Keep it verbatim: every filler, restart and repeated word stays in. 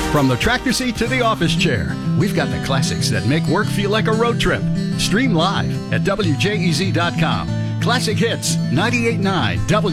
From the tractor seat to the office chair, we've got the classics that make work feel like a road trip. Stream live at W J E Z dot com. Classic Hits, ninety-eight point nine W